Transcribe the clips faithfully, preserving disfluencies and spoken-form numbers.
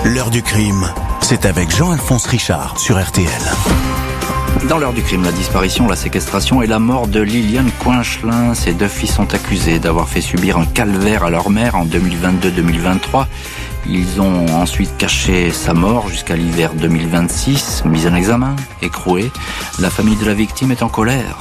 L'heure du crime, c'est avec Jean-Alphonse Richard sur R T L. Dans l'heure du crime, la disparition, la séquestration et la mort de Liliane Coinchelin. Ses deux fils sont accusés d'avoir fait subir un calvaire à leur mère en deux mille vingt-deux deux mille vingt-trois. Ils ont ensuite caché sa mort jusqu'à l'hiver deux mille vingt-six. Mise en examen, écrouée. La famille de la victime est en colère.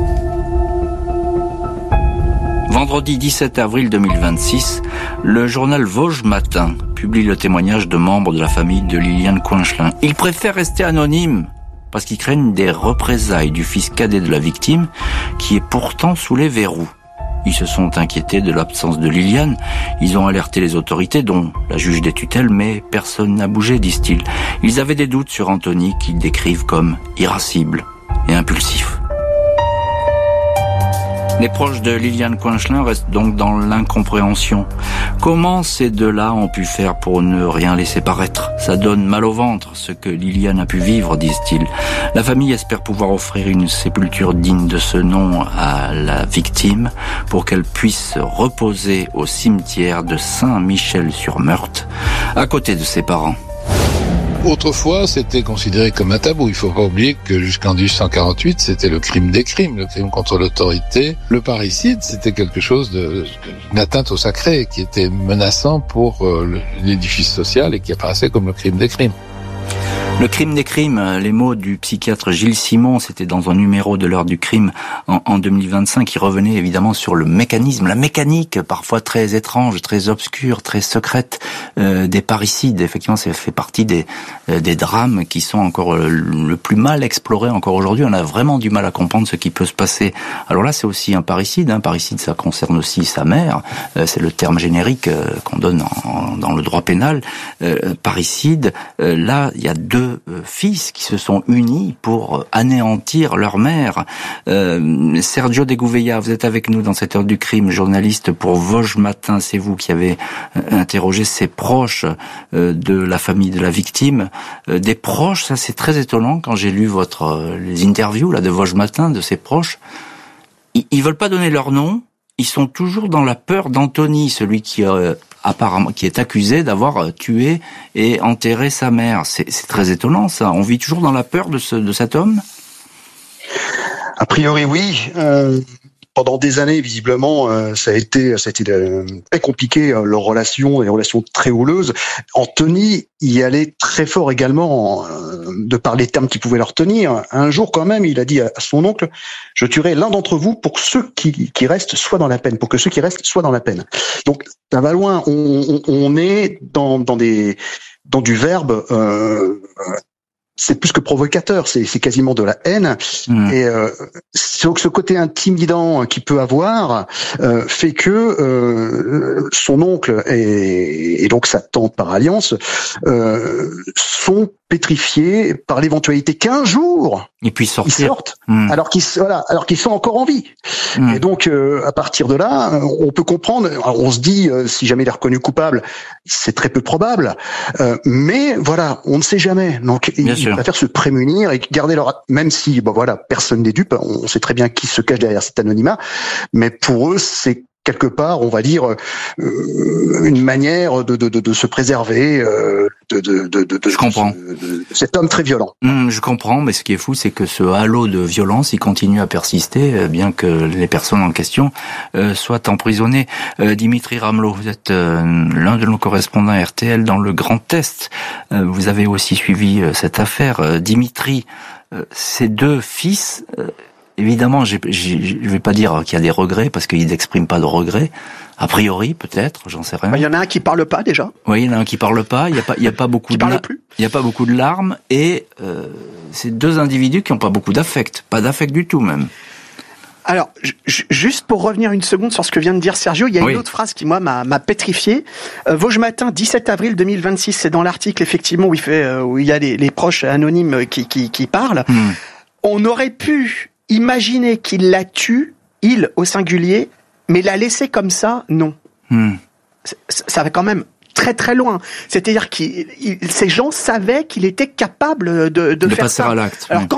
Vendredi dix-sept avril deux mille vingt-six, le journal Vosges Matin publie le témoignage de membres de la famille de Liliane Coinchelin. Ils préfèrent rester anonymes parce qu'ils craignent des représailles du fils cadet de la victime qui est pourtant sous les verrous. Ils se sont inquiétés de l'absence de Liliane. Ils ont alerté les autorités, dont la juge des tutelles, mais personne n'a bougé, disent-ils. Ils avaient des doutes sur Anthony, qu'ils décrivent comme irascible et impulsif. Les proches de Liliane Coinchelin restent donc dans l'incompréhension. Comment ces deux-là ont pu faire pour ne rien laisser paraître ? Ça donne mal au ventre, ce que Liliane a pu vivre, disent-ils. La famille espère pouvoir offrir une sépulture digne de ce nom à la victime pour qu'elle puisse reposer au cimetière de Saint-Michel-sur-Meurthe, à côté de ses parents. Autrefois, c'était considéré comme un tabou. Il faut pas oublier que jusqu'en dix-huit cent quarante-huit, c'était le crime des crimes, le crime contre l'autorité. Le parricide, c'était quelque chose de, une atteinte au sacré, qui était menaçant pour euh, l'édifice social et qui apparaissait comme le crime des crimes. Le crime des crimes, les mots du psychiatre Gilles Simon, c'était dans un numéro de l'heure du crime en, en deux mille vingt-cinq, qui revenait évidemment sur le mécanisme, la mécanique parfois très étrange, très obscure, très secrète euh, des parricides. Effectivement, ça fait partie des, euh, des drames qui sont encore euh, le plus mal explorés encore aujourd'hui. On a vraiment du mal à comprendre ce qui peut se passer. Alors là, c'est aussi un parricide. Hein. Parricide, ça concerne aussi sa mère. Euh, c'est le terme générique euh, qu'on donne en, en, dans le droit pénal. Euh, parricide, euh, là, il y a deux fils qui se sont unis pour anéantir leur mère. Euh, Sergio de Gouveia, vous êtes avec nous dans cette heure du crime, journaliste pour Vosges Matin. C'est vous qui avez interrogé ces proches euh, de la famille de la victime. Euh, des proches, ça c'est très étonnant quand j'ai lu votre euh, les interviews là de Vosges Matin de ces proches. Ils, ils veulent pas donner leur nom. Ils sont toujours dans la peur d'Anthony, celui qui euh, apparemment qui est accusé d'avoir tué et enterré sa mère. C'est, c'est très étonnant, ça. On vit toujours dans la peur de, ce, de cet homme ? A priori, oui. Euh, pendant des années, visiblement, euh, ça a été, ça a été euh, très compliqué, euh, leur relation, des relations très houleuses. Anthony y allait très fort également, euh, de par les termes qu'il pouvait leur tenir. Un jour, quand même, il a dit à, à son oncle, « Je tuerai l'un d'entre vous pour que ceux qui, qui restent soient dans la peine, pour que ceux qui restent soient dans la peine. » Donc, ça va loin. On, on, on est dans, dans des, dans du verbe. Euh, c'est plus que provocateur, c'est, c'est quasiment de la haine. Mmh. Et euh, ce, ce côté intimidant qu'il peut avoir euh, fait que euh, son oncle et, et donc sa tante par alliance euh, sont pétrifiés par l'éventualité qu'un jour ils puissent sortir, ils sortent, mmh. alors qu'ils voilà, alors qu'ils sont encore en vie. Mmh. Et donc euh, à partir de là, on peut comprendre. On se dit euh, si jamais il est reconnu coupable, c'est très peu probable. Euh, mais voilà, on ne sait jamais. Donc Bien ils préfèrent se prémunir et garder leur, même si bon voilà, personne n'est dupe. On sait très bien qui se cache derrière cet anonymat. Mais pour eux, c'est quelque part, on va dire, euh, une manière de, de, de, de se préserver euh, de, de, de, de, je comprends. De, de, de cet homme très violent. Mmh, je comprends, mais ce qui est fou, c'est que ce halo de violence, il continue à persister, bien que les personnes en question euh, soient emprisonnées. Euh, Dimitri Ramelot, vous êtes euh, l'un de nos correspondants R T L dans le Grand Est. Euh, vous avez aussi suivi euh, cette affaire. Euh, Dimitri, euh, ces deux fils... Euh, Évidemment, j'ai, j'ai, je vais pas dire qu'il y a des regrets parce qu'ils n'expriment pas de regrets. A priori, peut-être, j'en sais rien. Il y en a un qui parle pas déjà. Oui, il y en a un qui parle pas. Il y a pas, il y a pas beaucoup qui de, parle plus. Il y a pas beaucoup de larmes et euh, c'est deux individus qui ont pas beaucoup d'affect, pas d'affect du tout même. Alors, j- juste pour revenir une seconde sur ce que vient de dire Sergio, il y a oui. une autre phrase qui, moi, m'a, m'a pétrifié. Euh, Vosges Matin, dix-sept avril deux mille vingt-six, c'est dans l'article, effectivement, où il, fait, euh, où il y a les, les proches anonymes qui, qui, qui parlent. Hmm. On aurait pu imaginer qu'il la tue, il au singulier, mais la laisser comme ça, non. Hmm. Ça, ça va quand même très très loin. C'est-à-dire que ces gens savaient qu'il était capable de, de, de faire passer ça. à l'acte. Alors oui. quand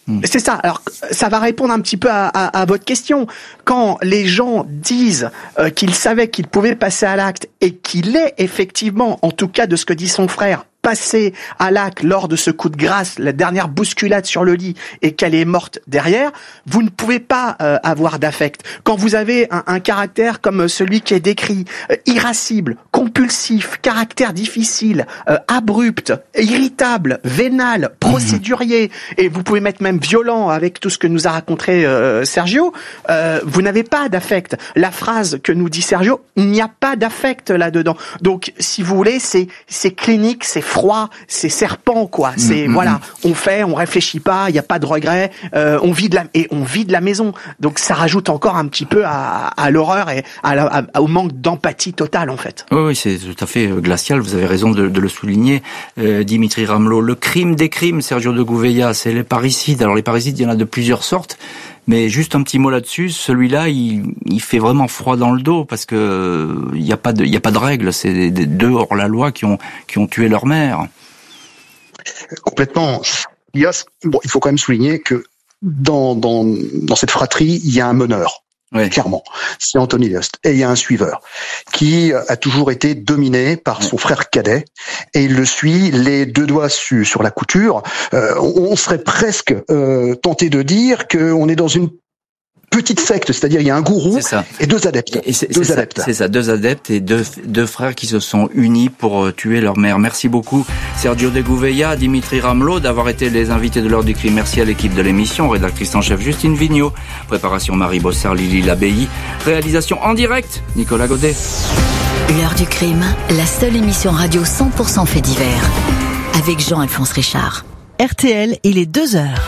C'est ça. Alors, ça va répondre un petit peu à, à, à votre question. Quand les gens disent euh, qu'ils savaient qu'ils pouvaient passer à l'acte et qu'il est effectivement, en tout cas de ce que dit son frère, passé à l'acte lors de ce coup de grâce, la dernière bousculade sur le lit, et qu'elle est morte derrière, vous ne pouvez pas euh, avoir d'affect. Quand vous avez un, un caractère comme celui qui est décrit, euh, irascible, compulsif, caractère difficile, euh, abrupt, irritable, vénal, procédurier, mmh. et vous pouvez mettre même violent avec tout ce que nous a raconté euh, Sergio, euh, vous n'avez pas d'affect. La phrase que nous dit Sergio, il n'y a pas d'affect là-dedans. Donc, si vous voulez, c'est c'est clinique, c'est froid, c'est serpent, quoi. C'est, mmh, voilà, on fait, on réfléchit pas, il n'y a pas de regret, euh, on vit de la, et on vit de la maison. Donc, ça rajoute encore un petit peu à, à l'horreur et à la, à, au manque d'empathie totale, en fait. Oui, oui, c'est tout à fait glacial, vous avez raison de, de le souligner, euh, Dimitri Ramelot. Le crime des crimes, Sergio de Gouveia, c'est les parricides. Alors, les parricides, il y en a de plusieurs sortes. Mais juste un petit mot là-dessus, celui-là, il, il fait vraiment froid dans le dos parce que il n'y a pas de, il y a pas de règle. C'est des deux hors la loi qui ont, qui ont tué leur mère. Complètement. Il y a, bon, il faut quand même souligner que dans, dans, dans cette fratrie, il y a un meneur. Oui. Clairement, c'est Anthony Lust. Et il y a un suiveur qui a toujours été dominé par son frère cadet et il le suit les deux doigts su, sur la couture. Euh, on, on serait presque euh, tenté de dire qu'on est dans une petite secte, c'est-à-dire il y a un gourou et deux adeptes. Et c'est, deux c'est adeptes. Ça, c'est ça, deux adeptes et deux, deux frères qui se sont unis pour tuer leur mère. Merci beaucoup Sergio de Gouveia, Dimitri Ramelot d'avoir été les invités de l'heure du crime. Merci à l'équipe de l'émission, rédactrice en chef Justine Vignot, préparation Marie Bossard, Lily Labbaye, réalisation en direct Nicolas Godet. L'heure du crime, la seule émission radio cent pour cent fait divers, avec Jean-Alphonse Richard. R T L, il est deux heures.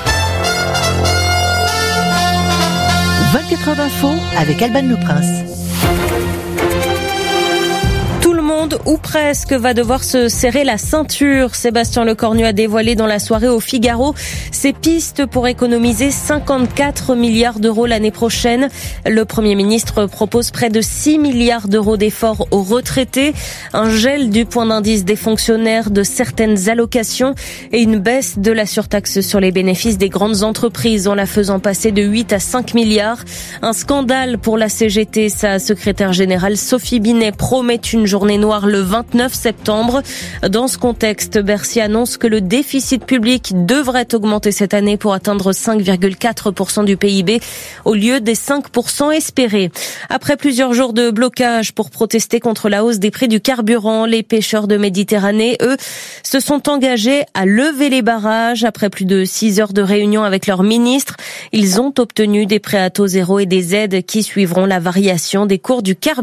vingt-quatre heures d'info avec Alban Le Prince. Tout le monde, ou presque, va devoir se serrer la ceinture. Sébastien Lecornu a dévoilé dans la soirée au Figaro ses pistes pour économiser cinquante-quatre milliards d'euros l'année prochaine. Le Premier ministre propose près de six milliards d'euros d'efforts aux retraités, un gel du point d'indice des fonctionnaires, de certaines allocations et une baisse de la surtaxe sur les bénéfices des grandes entreprises en la faisant passer de huit à cinq milliards. Un scandale pour la C G T. Sa secrétaire générale Sophie Binet promet une journée noire le vingt-neuf septembre. Dans ce contexte, Bercy annonce que le déficit public devrait augmenter cette année pour atteindre cinq virgule quatre pour cent du P I B au lieu des cinq pour cent espérés. Après plusieurs jours de blocage pour protester contre la hausse des prix du carburant, les pêcheurs de Méditerranée, eux, se sont engagés à lever les barrages. Après plus de six heures de réunion avec leurs ministres, ils ont obtenu des prêts à taux zéro et des aides qui suivront la variation des cours du carburant.